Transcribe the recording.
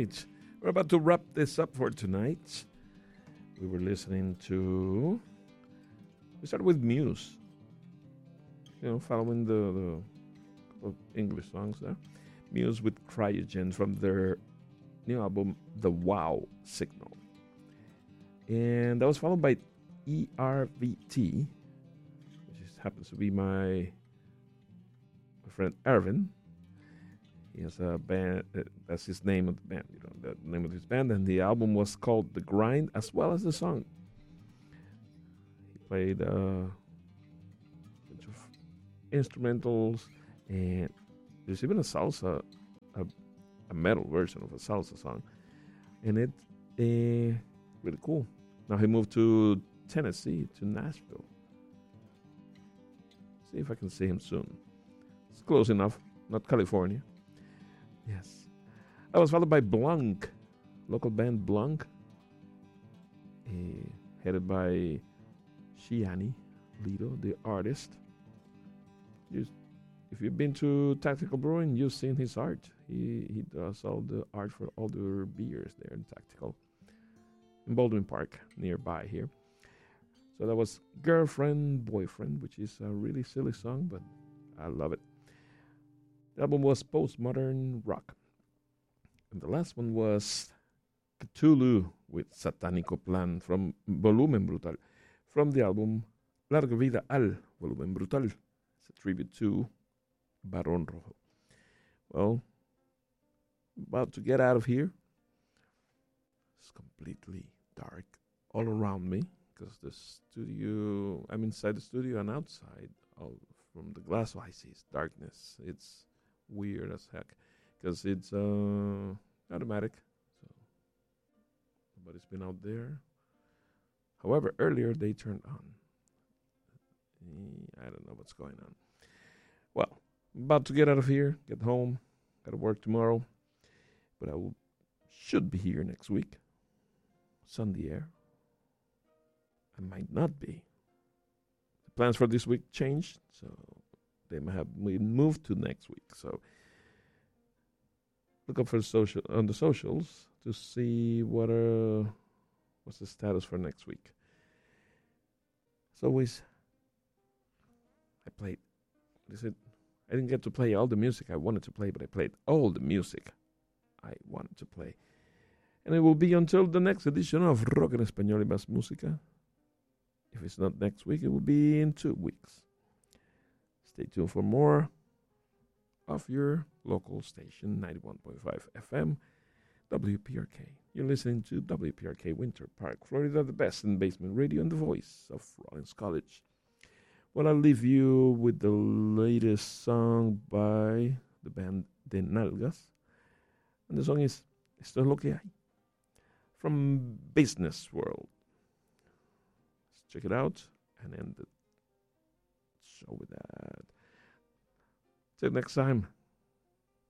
right. We're about to wrap this up for tonight. We were listening to... We started with Muse. Following the English songs there. Muse with Cryogen from their new album, The Wow Signal. And that was followed by ERVT, which happens to be my friend Ervin. He has a band, that's his name of the band, the name of his band, and the album was called The Grind, as well as the song. He played a bunch of instrumentals, and there's even a salsa, a metal version of a salsa song, and it's really cool. Now he moved to Tennessee, to Nashville. See if I can see him soon. It's close enough, not California. Yes. I was followed by Blanc, local band Blanc, headed by Shiani Lido, the artist. If you've been to Tactical Brewing, you've seen his art. He does all the art for all the beers there in Tactical, in Baldwin Park, nearby here. So that was Girlfriend, Boyfriend, which is a really silly song, but I love it. The album was Postmodern Rock. And the last one was Cthulhu with Satánico Plan from Volumen Brutal, from the album Larga Vida al Volumen Brutal. It's a tribute to Barón Rojo. Well, about to get out of here. It's completely dark all around me because the studio, I'm inside the studio and outside from the glass, I see darkness. It's weird as heck because it's automatic, so nobody's been out there. However, earlier they turned on. I don't know what's going on. Well, I'm about to get out of here, get home, gotta work tomorrow, but should be here next week. Sunday air. I might not be. The plans for this week changed, so they may have moved to next week. So look up for on the socials to see what's the status for next week. As always, I played. I didn't get to play all the music I wanted to play, but I played all the music I wanted to play. And it will be until the next edition of Rock en Español y Más Música. If it's not next week, it will be in 2 weeks. Stay tuned for more of your local station, 91.5 FM, WPRK. You're listening to WPRK Winter Park, Florida, the best in basement radio and the voice of Rollins College. Well, I'll leave you with the latest song by the band De Nalgas. And the song is Esto es lo que hay, from Business World. Let's check it out and end the show with that. Till next time.